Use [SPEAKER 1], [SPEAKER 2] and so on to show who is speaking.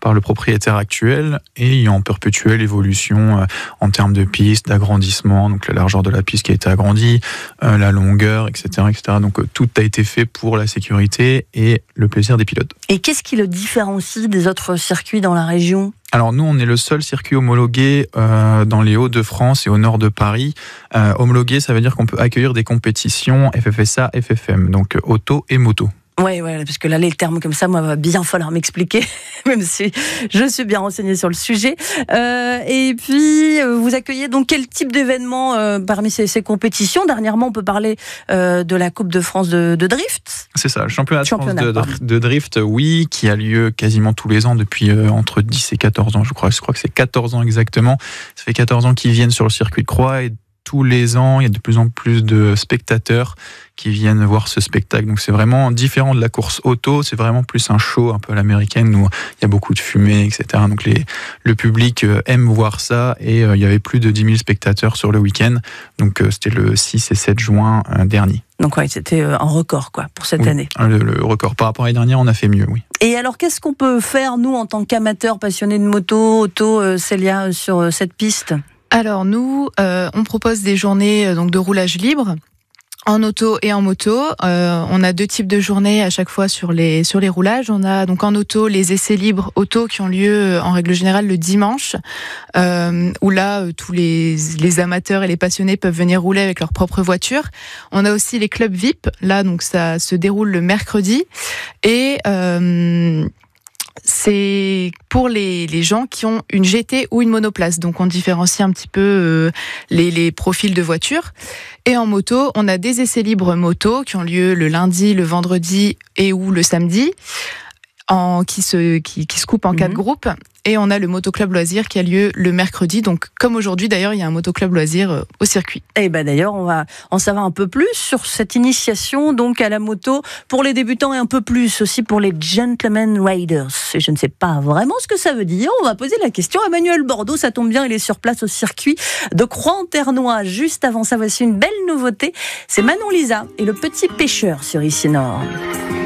[SPEAKER 1] par le propriétaire actuel et en perpétuelle évolution en termes de pistes, d'agrandissement, donc la largeur de la piste qui a été agrandie, la longueur, etc., etc. Donc tout a été fait pour la sécurité et le plaisir des pilotes.
[SPEAKER 2] Et qu'est-ce qui le différencie des autres circuits dans la région ?
[SPEAKER 1] Alors nous, on est le seul circuit homologué dans les Hauts-de-France et au nord de Paris. Homologué, ça veut dire qu'on peut accueillir des compétitions FFSA, FFM, donc auto et moto.
[SPEAKER 2] Ouais, parce que là, les termes comme ça, moi, va bien falloir m'expliquer, même si je suis bien renseignée sur le sujet. Et puis, vous accueillez donc quel type d'événement parmi ces compétitions ? Dernièrement, on peut parler de la Coupe de France de drift.
[SPEAKER 1] C'est ça, le championnat de France de drift, oui, qui a lieu quasiment tous les ans depuis entre 10 et 14 ans, je crois que c'est 14 ans exactement. Ça fait 14 ans qu'ils viennent sur le circuit de Croix et tous les ans, il y a de plus en plus de spectateurs qui viennent voir ce spectacle. Donc c'est vraiment différent de la course auto, c'est vraiment plus un show un peu à l'américaine où il y a beaucoup de fumée, etc. Donc le public aime voir ça et il y avait plus de 10 000 spectateurs sur le week-end. Donc c'était le 6 et 7 juin dernier.
[SPEAKER 2] Donc ouais, c'était un record pour cette année.
[SPEAKER 1] Le record. Par rapport à l'année dernière, on a fait mieux, oui.
[SPEAKER 2] Et alors, qu'est-ce qu'on peut faire, nous, en tant qu'amateurs passionnés de moto, auto, Célia, sur cette piste ?
[SPEAKER 3] Alors nous, on propose des journées donc de roulage libre en auto et en moto. On a deux types de journées à chaque fois sur les roulages. On a donc en auto les essais libres auto qui ont lieu en règle générale le dimanche, où là tous les amateurs et les passionnés peuvent venir rouler avec leur propre voiture. On a aussi les clubs VIP. Là donc ça se déroule le mercredi et c'est pour les gens qui ont une GT ou une monoplace. Donc on différencie un petit peu les profils de voitures. Et en moto, on a des essais libres moto qui ont lieu le lundi, le vendredi et ou le samedi, qui se coupent en 4 groupes. Et on a le motoclub loisir qui a lieu le mercredi. Donc comme aujourd'hui d'ailleurs, il y a un motoclub loisir au circuit.
[SPEAKER 2] Et d'ailleurs, on va en savoir un peu plus sur cette initiation donc à la moto pour les débutants et un peu plus aussi pour les gentlemen riders. Et je ne sais pas vraiment ce que ça veut dire. On va poser la question à Manuel Bordeaux. Ça tombe bien, il est sur place au circuit de Croix-en-Ternois. Juste avant ça, voici une belle nouveauté. C'est Manon Lisa et le petit pêcheur sur ICI Nord.